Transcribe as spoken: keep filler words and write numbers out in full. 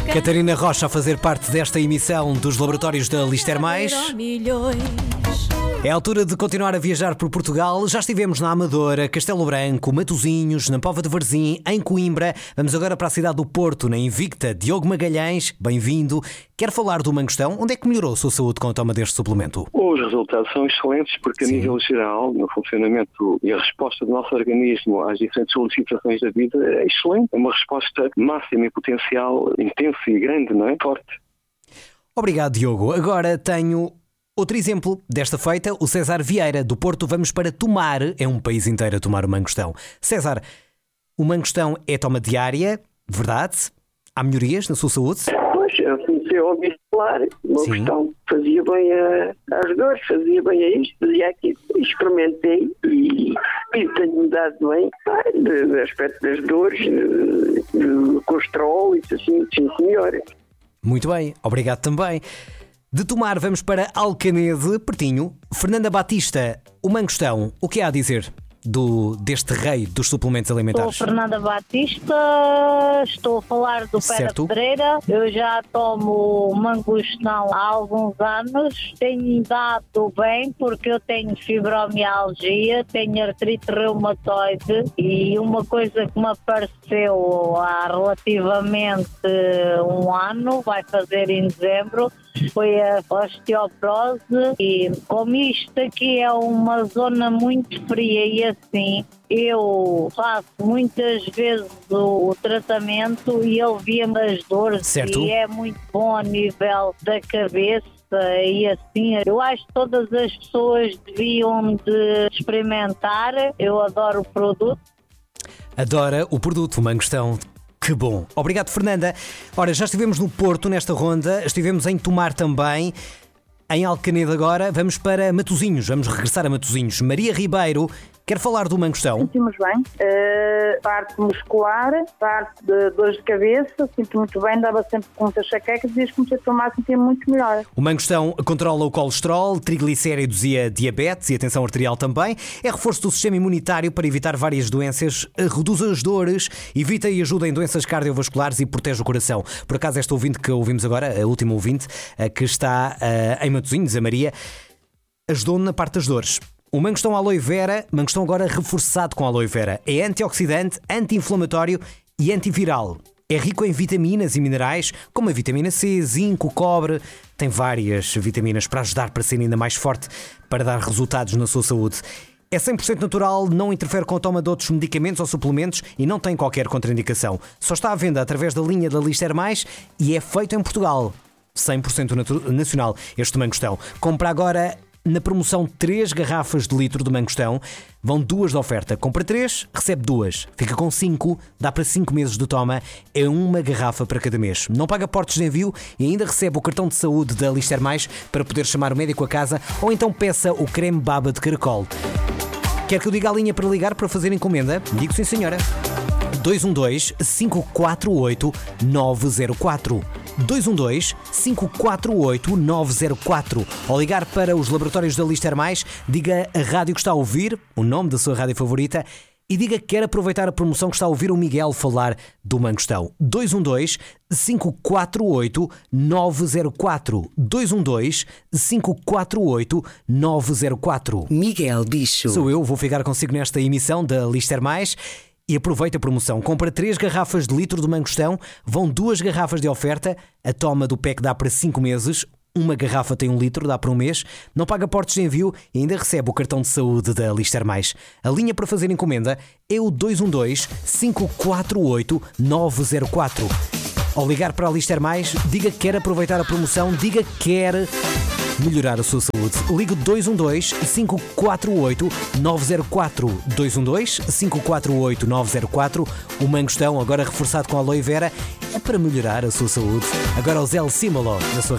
Catarina Rocha a fazer parte desta emissão dos laboratórios da Lister Mais. É a altura de continuar a viajar por Portugal. Já estivemos na Amadora, Castelo Branco, Matosinhos, na Póvoa de Varzim, em Coimbra. Vamos agora para a cidade do Porto, na Invicta. Diogo Magalhães, bem-vindo. Quer falar do mangostão? Onde é que melhorou a sua saúde com a toma deste suplemento? Os resultados são excelentes porque, a Sim. nível geral, no funcionamento e a resposta do nosso organismo às diferentes solicitações da vida é excelente. É uma resposta máxima e potencial, intensa e grande, não é? Forte. Obrigado, Diogo. Agora tenho outro exemplo desta feita, o César Vieira, do Porto. Vamos para Tomar. É um país inteiro a tomar o mangostão. César, o mangostão é toma diária, verdade? Há melhorias na sua saúde? Pois, eu comecei a ouvir falar. O mangostão fazia bem a, às dores, fazia bem a isto, fazia aquilo. Experimentei e, e tenho-me dado bem do aspecto das dores, do colesterol, isso assim, sim senhora. Muito bem, obrigado também. De Tomar, vamos para Alcanede, pertinho. Fernanda Batista, o mangostão, o que há a dizer do, deste rei dos suplementos alimentares? Sou Fernanda Batista, estou a falar do Pé da Pedreira. Eu já tomo mangostão há alguns anos. Tenho dado bem porque eu tenho fibromialgia, tenho artrite reumatoide e uma coisa que me apareceu há relativamente um ano, vai fazer em dezembro, foi a osteoporose. E como isto aqui é uma zona muito fria e assim, eu faço muitas vezes o, o tratamento e ele via-me as dores. Certo. E é muito bom a nível da cabeça e assim, eu acho que todas as pessoas deviam de experimentar. Eu adoro o produto. Adora o produto, o mangostão. Que bom. Obrigado, Fernanda. Ora, já estivemos no Porto nesta ronda, estivemos em Tomar também, em Alcanede agora. Vamos para Matosinhos, vamos regressar a Matosinhos. Maria Ribeiro, quer falar do mangostão? Sentimos bem. Uh, parte muscular, parte de dores de cabeça, sinto muito bem, dava sempre com muitas chaquecas e desde que comecei a tomar senti muito melhor. O mangostão controla o colesterol, triglicéridos e a diabetes e a tensão arterial também. É reforço do sistema imunitário para evitar várias doenças, reduz as dores, evita e ajuda em doenças cardiovasculares e protege o coração. Por acaso esta ouvinte que ouvimos agora, a última ouvinte, que está uh, em Matosinhos, a Maria, ajudou-me na parte das dores. O mangostão aloe vera, mangostão agora reforçado com aloe vera. É antioxidante, anti-inflamatório e antiviral. É rico em vitaminas e minerais, como a vitamina C, zinco, cobre. Tem várias vitaminas para ajudar para ser ainda mais forte, para dar resultados na sua saúde. É cem por cento natural, não interfere com a toma de outros medicamentos ou suplementos e não tem qualquer contraindicação. Só está à venda através da linha da Lister Mais e é feito em Portugal. cem por cento nacional este mangostão. Compra agora na promoção três garrafas de litro de mangostão. Vão duas de oferta. Compra três, recebe duas. Fica com cinco, dá para cinco meses de toma. É uma garrafa para cada mês. Não paga portos de envio e ainda recebe o cartão de saúde da Lister Mais para poder chamar o médico a casa ou então peça o creme baba de caracol. Quer que eu diga a linha para ligar para fazer encomenda? Digo sim, senhora. dois um dois, cinco quatro oito, nove zero quatro. dois um dois, cinco quatro oito, nove zero quatro. Ao ligar para os laboratórios da Lister Mais, diga a rádio que está a ouvir, o nome da sua rádio favorita, e diga que quer aproveitar a promoção que está a ouvir o Miguel falar do mangostão. dois um dois, cinco quatro oito, nove zero quatro. dois um dois, cinco quatro oito, nove zero quatro. Miguel Bicho. Sou eu, vou ficar consigo nesta emissão da Lister Mais. E aproveita a promoção. Compra três garrafas de litro de mangostão, vão duas garrafas de oferta. A toma do pack dá para cinco meses. Uma garrafa tem um litro, dá para um mês. Não paga portos de envio e ainda recebe o cartão de saúde da Lister Mais. A linha para fazer encomenda é o dois um dois, cinco quatro oito, nove zero quatro. Ao ligar para a Lister Mais, diga que quer aproveitar a promoção, diga que quer melhorar a sua saúde. Ligue dois um dois, cinco quatro oito, nove zero quatro. dois um dois, cinco quatro oito, nove zero quatro. O mangostão, agora reforçado com aloe vera, é para melhorar a sua saúde. Agora o Zé Simolo na sua